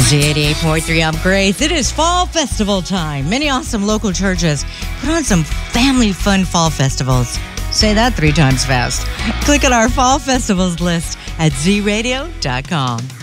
Z88.3 I'm Grace. It is Fall Festival time. Many awesome local churches put on some family fun fall festivals. Say that 3 times fast. Click on our Fall Festivals list at zradio.com.